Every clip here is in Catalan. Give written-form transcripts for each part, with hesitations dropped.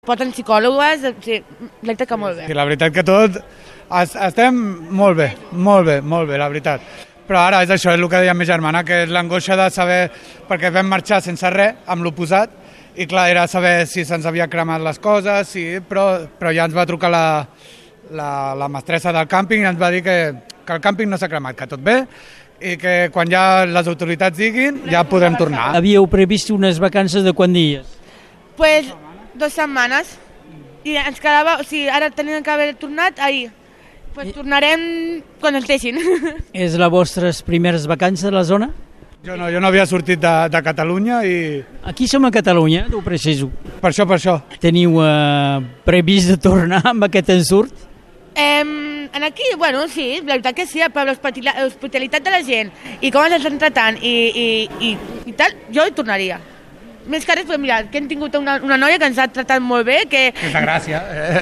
Porten psicòlogues, la veritat que molt bé. Sí, la veritat que tot estem molt bé, la veritat. Però ara és això, és el que deia ma germana, que és l'angoixa de saber, perquè vam marxar sense res, amb l'oposat, i clar, era saber si se'ns havia cremat les coses, però ja ens va trucar la mestressa del càmping i ens va dir que el càmping no s'ha cremat, que tot bé, i que quan ja les autoritats diguin ja podem tornar. Havíeu previst unes vacances de quant dies? Pues 2 setmanes, i ens quedava, o sigui, ara teníem que haver tornat ahir, pues tornarem quan ens deixin. És les vostres primeres vacances a la zona? Jo no havia sortit de Catalunya i... Aquí som a Catalunya, ho preciso. Per això. Teniu previst de tornar amb aquest ensurt? En aquí, bueno, sí, la veritat que sí, per l'hospitalitat de la gent i com ens estan tratant i tal, jo hi tornaria. Més que res, però mira, que hem tingut una noia que ens ha tratat molt bé, que... És de Gràcia,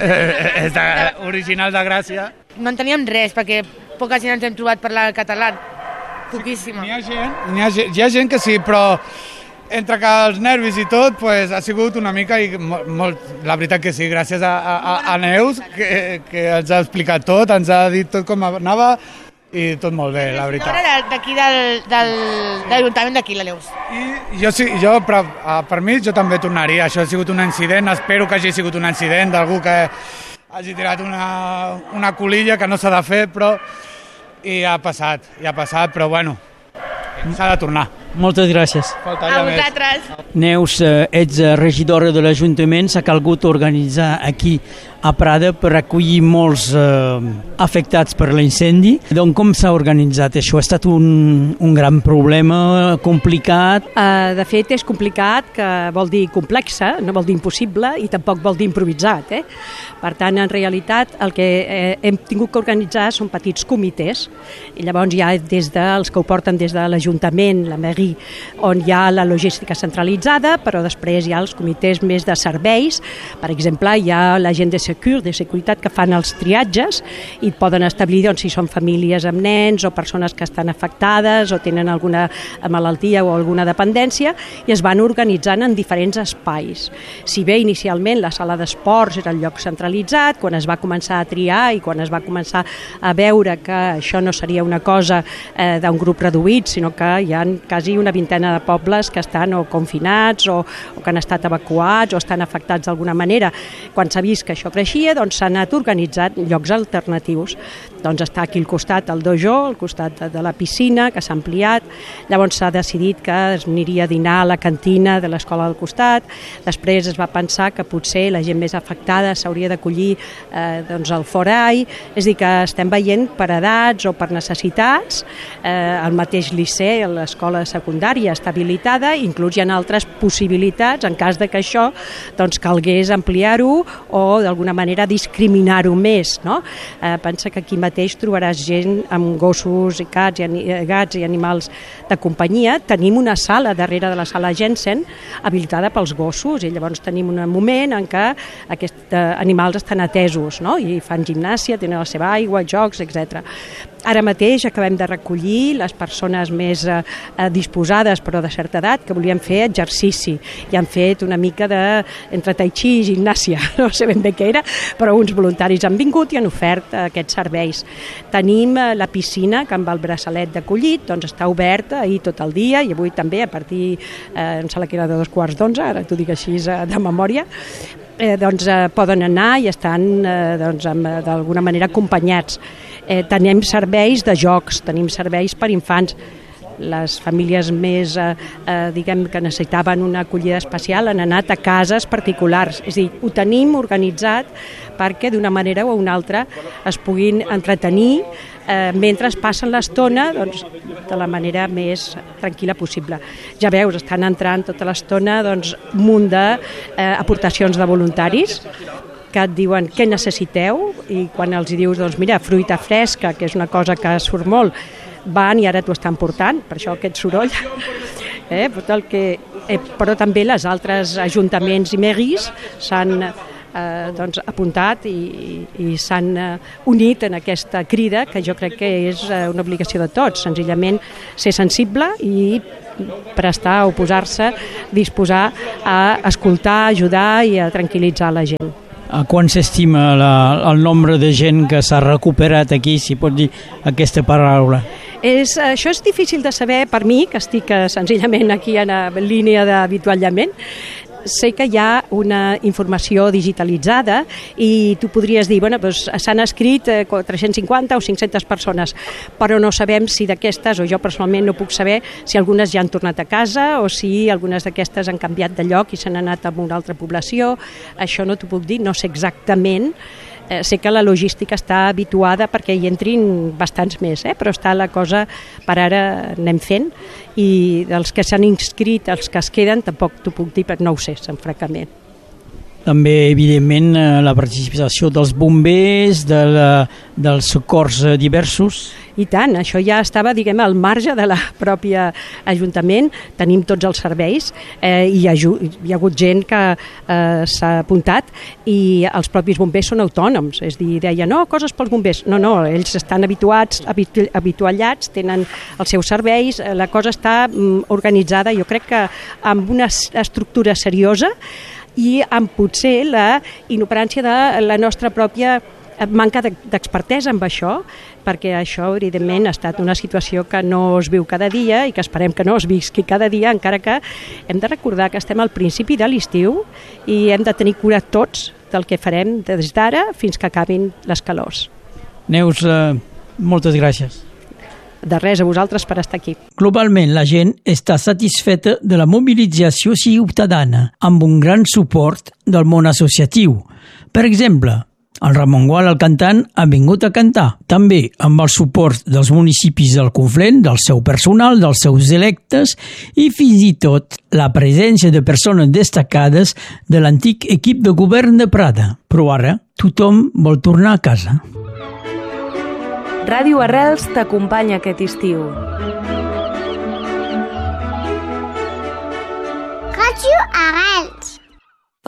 és original de Gràcia. No en teníem res, perquè poca gent ens hem trobat parlar català, poquíssima. Hi ha gent que sí, però entre que els nervis i tot, pues, ha sigut una mica, i molt, la veritat que sí, gràcies a Neus, que ens ha explicat tot, ens ha dit tot com anava, i tot molt bé, la veritat. Ara d'aquí de l'Ajuntament d'aquí, la Neus. I jo, per mi, jo també tornaria. Això ha sigut un incident, espero que hagi sigut un incident d'algú que hagi tirat una colilla que no s'ha de fer, però i ha passat, però bueno, s'ha de tornar. Moltes gràcies. A vosaltres. Neus, ets regidora de l'Ajuntament, s'ha calgut organitzar aquí a Prada per acollir molts afectats per l'incendi. Donc, com s'ha organitzat això? Ha estat un gran problema, complicat? De fet, és complicat, que vol dir complexa, no vol dir impossible i tampoc vol dir improvisat. Per tant, en realitat, el que hem tingut que organitzar són petits comitès, i llavors hi ha els que ho porten des de l'Ajuntament, la mairie, on hi ha la logística centralitzada, però després hi ha els comitès més de serveis. Per exemple, hi ha la gent de seguretat, que fan els triatges i poden establir si són famílies amb nens o persones que estan afectades o tenen alguna malaltia o alguna dependència, i es van organitzant en diferents espais. Si bé inicialment la sala d'esports era el lloc centralitzat, quan es va començar a triar i quan es va començar a veure que això no seria una cosa d'un grup reduït, sinó que hi ha quasi una vintena de pobles que estan o confinats o que han estat evacuats o estan afectats d'alguna manera. Quan s'ha vist que això creixia, s'han anat organitzant llocs alternatius. Doncs està aquí al costat el dojo, al costat de la piscina, que s'ha ampliat. Llavors s'ha decidit que es aniria a dinar a la cantina de l'escola del costat. Després es va pensar que potser la gent més afectada s'hauria d'acollir al forai. És a dir, que estem veient per edats o per necessitats. El mateix liceu, l'escola secundària està habilitada, inclús hi ha altres possibilitats en cas de que això calgués ampliar-ho o d'alguna manera discriminar-ho més. No? Pensa que aquí mateix trobaràs gent amb gossos i gats i animals de companyia. Tenim una sala darrere de la sala Jensen habilitada pels gossos, i llavors tenim un moment en què aquests animals estan atesos, no? I fan gimnàsia, tenen la seva aigua, jocs, etc. Ara mateix acabem de recollir les persones més disposades, però de certa edat, que volien fer exercici i han fet una mica entre tai chi i gimnàsia, no sé ben bé què era, però uns voluntaris han vingut i han ofert aquests serveis. Tenim la piscina, que amb el braçalet d'acollit està oberta ahir tot el dia, i avui també a partir, em sembla que era de 11:45, ara t'ho dic així de memòria, poden anar i estan d'alguna manera acompanyats. Tenim serveis de jocs, tenim serveis per infants. Les famílies més, que necessitaven una acollida especial han anat a cases particulars. És a dir, ho tenim organitzat perquè d'una manera o una altra es puguin entretenir mentre passen l'estona de la manera més tranquil·la possible. Ja veus, estan entrant tota l'estona un munt d'aportacions de voluntaris que et diuen què necessiteu, i quan els dius, mira, fruita fresca, que és una cosa que surt molt, van i ara t'ho estan portant, per això aquest soroll. Però també les altres ajuntaments i mairies s'han apuntat i s'han unit en aquesta crida, que jo crec que és una obligació de tots, senzillament ser sensible i prestar o posar-se, disposar a escoltar, ajudar i a tranquil·litzar la gent. A quan s'estima el nombre de gent que s'ha recuperat aquí, si pot dir aquesta paraula? Això és difícil de saber per mi, que estic senzillament aquí en línia d'avituallament. Sé que hi ha una informació digitalitzada i tu podries dir, bueno, doncs s'han escrit 350 o 500 persones, però no sabem si d'aquestes, o jo personalment no puc saber si algunes ja han tornat a casa o si algunes d'aquestes han canviat de lloc i s'han anat a una altra població. Això no t'ho puc dir, no sé exactament. Sé que la logística està habituada perquè hi entrin bastants més, però està la cosa, per ara anem fent, i dels que s'han inscrit, els que es queden, tampoc t'ho puc dir, perquè no ho sé, francament. També, evidentment, la participació dels bombers, dels socors diversos. I tant, això ja estava, diguem, al marge de la pròpia Ajuntament. Tenim tots els serveis i hi ha hagut gent que s'ha apuntat i els propis bombers són autònoms. És a dir, deia, no, coses pels bombers. No, ells estan habituallats, tenen els seus serveis, la cosa està organitzada, jo crec que amb una estructura seriosa i amb potser la inoperància de la nostra pròpia manca d'expertesa amb això, perquè això, evidentment, ha estat una situació que no es viu cada dia i que esperem que no es visqui cada dia, encara que hem de recordar que estem al principi de l'estiu i hem de tenir cura tots del que farem des d'ara fins que acabin les calors. Neus, moltes gràcies. De res, a vosaltres per estar aquí. Globalment, la gent està satisfeta de la mobilització ciutadana, amb un gran suport del món associatiu. Per exemple, el Ramon Gual, el cantant, ha vingut a cantar, també amb el suport dels municipis del Conflent, del seu personal, dels seus electes i fins i tot la presència de persones destacades de l'antic equip de govern de Prada. Però ara tothom vol tornar a casa. Ràdio Arrels t'acompanya aquest estiu. Ràdio Arrels.